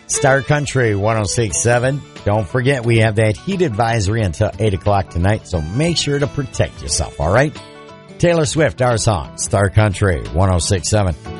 Star Country 106.7. Don't forget, we have that heat advisory until 8 o'clock tonight, so make sure to protect yourself, all right? Taylor Swift, our song, Star Country 106.7.